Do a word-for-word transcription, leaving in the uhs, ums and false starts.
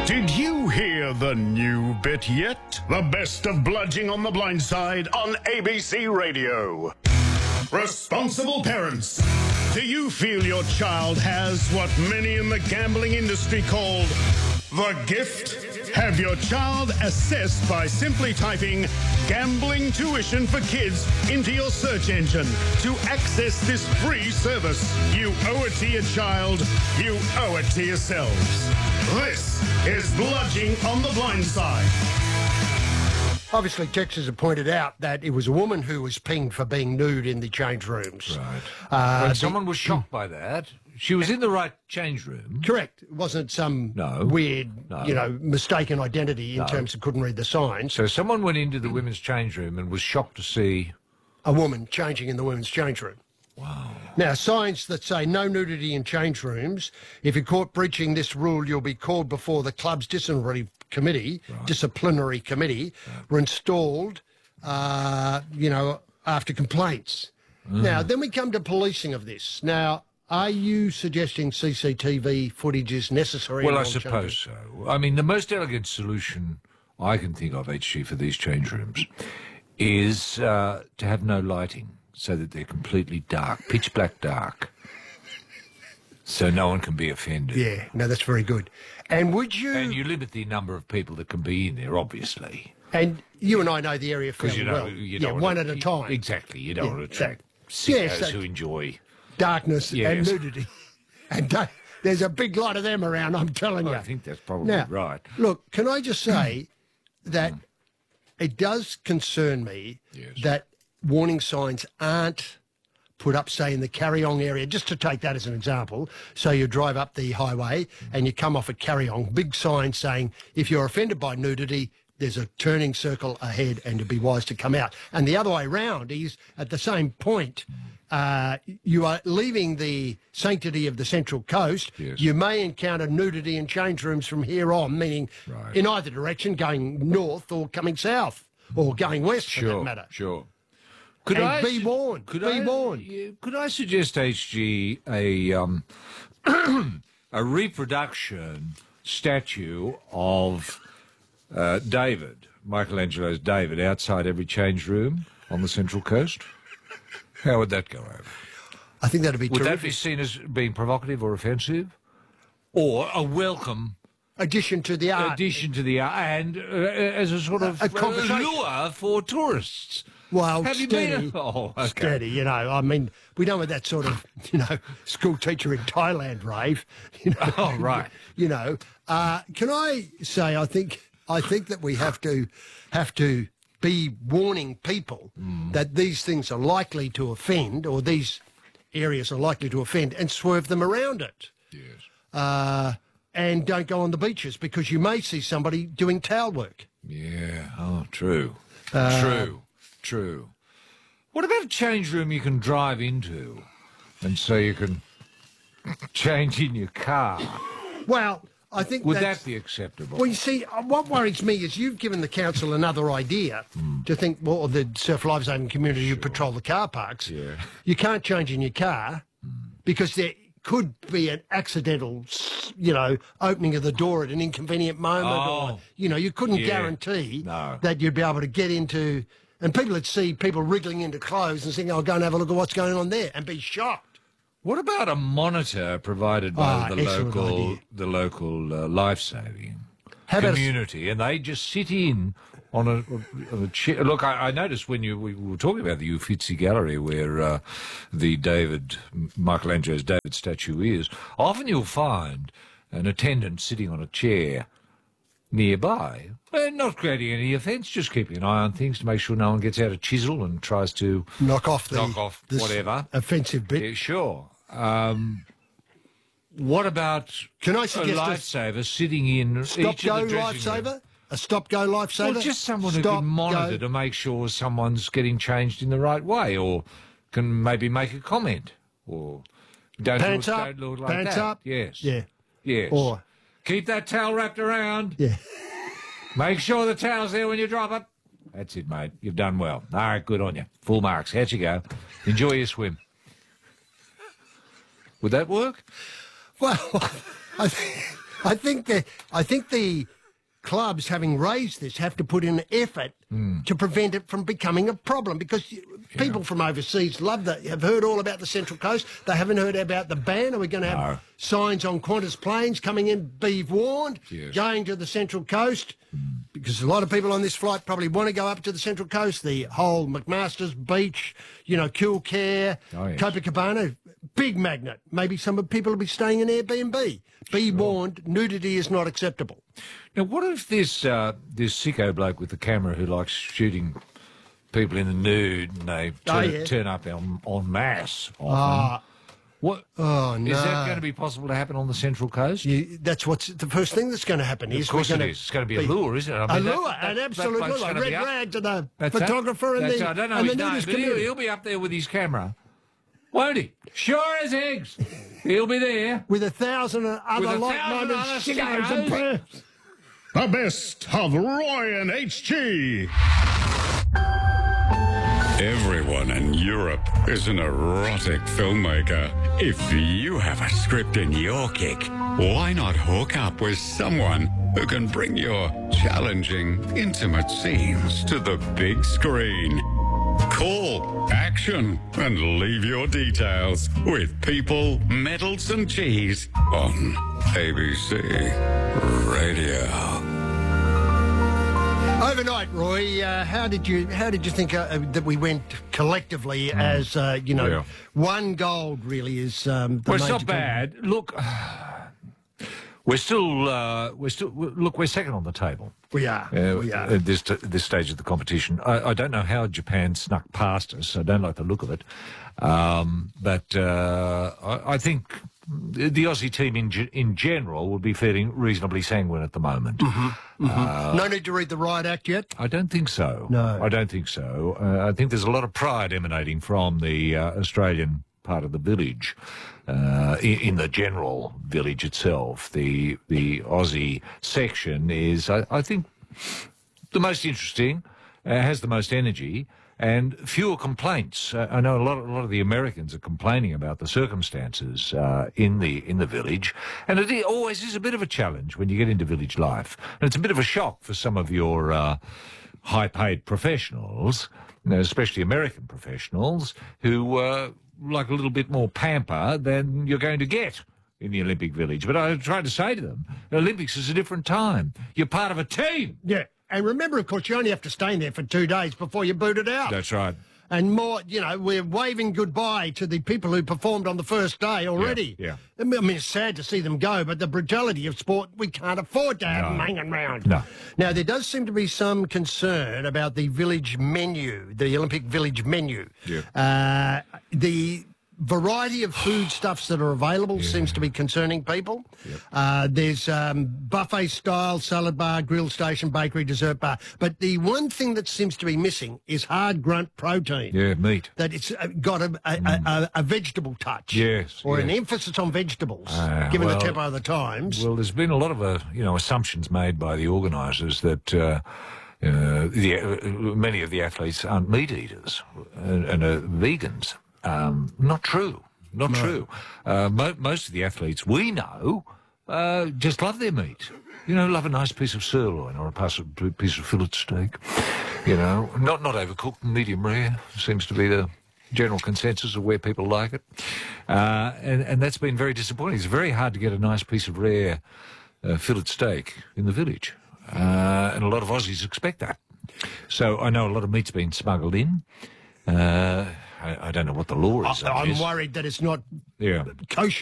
Did you hear the new bit yet? The best of Bludging on the Blind Side on A B C Radio. Responsible parents, do you feel your child has what many in the gambling industry called the gift? Have your child assessed by simply typing gambling tuition for kids into your search engine to access this free service. You owe it to your child. You owe it to yourselves. This is Bludging on the Blind Side. Obviously, Texas have pointed out that it was a woman who was pinged for being nude in the change rooms. Right. Uh, when the- someone was shocked by that, she was in the right change room. Correct. It wasn't some No. weird, No. you know, mistaken identity in No. terms of couldn't read the signs. So someone went into the women's change room and was shocked to see... A woman changing in the women's change room. Wow. Now, signs that say no nudity in change rooms. If you're caught breaching this rule, you'll be called before the club's disciplinary committee, Right. disciplinary committee, were installed, uh, you know, after complaints. Mm. Now, then we come to policing of this. Now, are you suggesting C C T V footage is necessary? Well, in I all change suppose rooms? so. I mean, the most elegant solution I can think of, H G, for these change rooms is uh, to have no lighting so that they're completely dark, pitch black dark, so no one can be offended. Yeah, no, that's very good. And would you... And you limit the number of people that can be in there, obviously. And you and I know the area fairly Because you know, well. you yeah, don't one want at a time. Exactly. You don't Yeah, want to attract that- sickos yes, that- who enjoy... Darkness Yes. and nudity. And da- there's a big lot of them around, I'm telling you. I think that's probably Now, right. look, can I just say that it does concern me Yes. that warning signs aren't put up, say, in the Carryong area, just to take that as an example. So you drive up the highway and you come off at Carryong, big sign saying, if you're offended by nudity, there's a turning circle ahead and to be wise to come out. And the other way round is, at the same point, uh, you are leaving the sanctity of the Central Coast. Yes. You may encounter nudity in change rooms from here on, meaning Right. in either direction, going north or coming south, or going west for that Sure, matter. sure. Could And I be su- warned, Could be I, warned. yeah, Could I suggest, H G, a um, a reproduction statue of uh, David, Michelangelo's David, outside every change room on the Central Coast? How would that go over? I think that'd be Would terrific. that be seen as being provocative or offensive, or a welcome Addition to the art. addition to the art and uh, as a sort of A conversation. lure for tourists? Well, Have you steady, been? Oh, okay. steady, you know. I mean, we don't want that sort of, you know, school teacher in Thailand rave. You know, Oh, right. You know, uh, can I say? I think I think that we have to have to be warning people Mm. that these things are likely to offend, or these areas are likely to offend, and swerve them around it. Yes. Uh, and don't go on the beaches because you may see somebody doing towel work. Yeah. Oh, true. Uh, true. True. What about a change room you can drive into, and so you can change in your car? Well, I think Would that's, that be acceptable? Well, you see, uh, what worries me is you've given the council another idea to think, well, or the Surf Lifesaving community who patrol the car parks. Yeah. You can't change in your car because there could be an accidental, s- you know, opening of the door at an inconvenient moment. Oh. Or, you know, you couldn't Yeah. guarantee No. that you'd be able to get into... And people would see people wriggling into clothes and think, I'll go and have a look at what's going on there, and be shocked. What about a monitor provided by Ah, the excellent local idea. the local uh, life-saving How about a s- community, and they just sit in on a, on a chair? Look, I, I noticed when you we were talking about the Uffizi Gallery, where uh, the David Michelangelo's David statue is. Often you'll find an attendant sitting on a chair nearby, and not creating any offence, just keeping an eye on things to make sure no one gets out a chisel and tries to Knock off the... knock off this whatever. offensive bit. Yeah, sure. Um, what about Can I a suggest a lifesaver sitting in Stop each go of the dressing lifesaver? rooms? A stop go lifesaver? Well, just someone who Stop, can monitor go. to make sure someone's getting changed in the right way, or can maybe make a comment, or don't Pants look, up, don't look like pants that. up. Yes. Yeah. Yes. Or, keep that towel wrapped around. yeah. Make sure the towel's there when you drop it. That's it, mate. You've done well. All right, good on you. Full marks. Out you go. Enjoy your swim. Would that work? Well, I think, I think the I think the clubs, having raised this, have to put in effort mm. to prevent it from becoming a problem, because yeah. people from overseas love that. Have heard all about the Central Coast. They haven't heard about the ban. Are we going to have no. signs on Qantas planes coming in? Be warned, yes. going to the Central Coast, mm. because a lot of people on this flight probably want to go up to the Central Coast. The whole McMaster's Beach, you know, Kilcare, oh, yes. Copacabana, big magnet. Maybe some people will be staying in Airbnb. Be sure. warned, nudity is not acceptable. Now, what if this uh, this sicko bloke with the camera who likes shooting people in the nude and they turn, oh, yeah. turn up en, en masse? Ah. Uh, what? Oh, no. Is that going to be possible to happen on the Central Coast? You, that's what's the first thing that's going to happen. Is of course we're it gonna is. It's going to be a lure, isn't it? I mean, a lure, that, that, an absolute lure. A red rag to the that's photographer and that's the, I don't know and his the name, nudist but he'll, he'll be up there with his camera. Won't he? Sure as eggs. He'll be there. With a thousand other like-minded sickos and perps. The best of Roy and H G. Everyone in Europe is an erotic filmmaker. If you have a script in your kick, why not hook up with someone who can bring your challenging, intimate scenes to the big screen? Call, action, and leave your details with People, Medals and Cheese on A B C Radio. Overnight, Roy, uh, how did you how did you think uh, that we went collectively mm. as uh, you know yeah. one gold really is um, the well, it's not bad. Look, we're still uh, we're still look we're second on the table. We are. Uh, we are at this this stage of the competition. I, I don't know how Japan snuck past us. I don't like the look of it, um, but uh, I, I think the Aussie team in in general would be feeling reasonably sanguine at the moment. Mm-hmm. Mm-hmm. Uh, no need to read the riot act yet? I don't think so. No. I don't think so. Uh, I think there's a lot of pride emanating from the uh, Australian part of the village, uh, in, in the general village itself. The the Aussie section is, I, I think, the most interesting, uh, has the most energy, and fewer complaints. Uh, I know a lot, a lot of the Americans are complaining about the circumstances uh, in the in the village, and it always is a bit of a challenge when you get into village life, and it's a bit of a shock for some of your uh, high-paid professionals, you know, especially American professionals, who uh, like a little bit more pamper than you're going to get in the Olympic Village. But I tried to say to them, the Olympics is a different time. You're part of a team. Yeah. And remember, of course, you only have to stay in there for two days before you're booted out. That's right. And more, you know, we're waving goodbye to the people who performed on the first day already. Yeah. yeah. I mean, it's sad to see them go, but the brutality of sport, we can't afford to have no. them hanging around. No. Now, there does seem to be some concern about the village menu, the Olympic Village menu. Yeah. Uh, the variety of foodstuffs that are available yeah. seems to be concerning people. Yep. Uh, there's um, buffet-style salad bar, grill station, bakery, dessert bar. But the one thing that seems to be missing is hard grunt protein. Yeah, meat. That it's got a, a, mm. a, a vegetable touch. Yes. Or yes. an emphasis on vegetables, uh, given well, the tempo of the times. Well, there's been a lot of uh, you know assumptions made by the organisers that Uh, Uh, the, uh, many of the athletes aren't meat eaters and, and are vegans. Um, not true. Not no. true. Uh, mo- most of the athletes we know uh, just love their meat. You know, love a nice piece of sirloin or a piece of fillet steak. You know, not not overcooked, medium rare seems to be the general consensus of where people like it. Uh, and, and that's been very disappointing. It's very hard to get a nice piece of rare uh, fillet steak in the village. Uh, and a lot of Aussies expect that. So I know a lot of meat's been smuggled in. Uh, I, I don't know what the law is. I, I'm worried that it's not yeah. kosher.